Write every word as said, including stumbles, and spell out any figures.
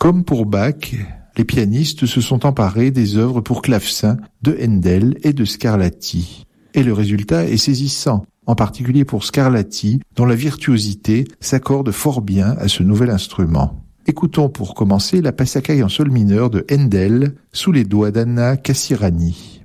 Comme pour Bach, les pianistes se sont emparés des œuvres pour clavecin de Handel et de Scarlatti. Et le résultat est saisissant, en particulier pour Scarlatti, dont la virtuosité s'accorde fort bien à ce nouvel instrument. Écoutons pour commencer la Passacaglie en sol mineur de Handel sous les doigts d'Anna Cassirani.